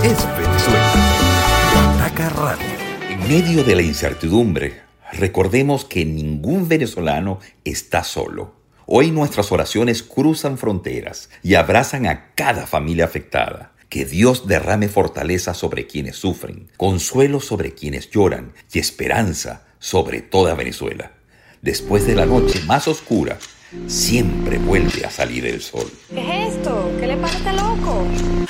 es Venezuela. Guataca Radio. En medio de la incertidumbre, recordemos que ningún venezolano está solo. Hoy nuestras oraciones cruzan fronteras y abrazan a cada familia afectada. Que Dios derrame fortaleza sobre quienes sufren, consuelo sobre quienes lloran y esperanza sobre toda Venezuela. Después de la noche más oscura, siempre vuelve a salir el sol. ¿Qué es esto? ¿Qué le pasa a este loco?